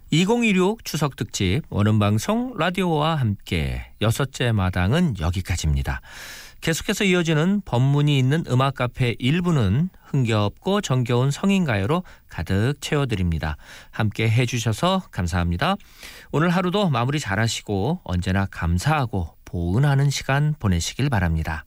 2016 추석 특집 원음방송 라디오와 함께 6째 마당은 여기까지입니다. 계속해서 이어지는 법문이 있는 음악 카페 1부는 흥겹고 정겨운 성인가요로 가득 채워드립니다. 함께 해주셔서 감사합니다. 오늘 하루도 마무리 잘하시고 언제나 감사하고 보은하는 시간 보내시길 바랍니다.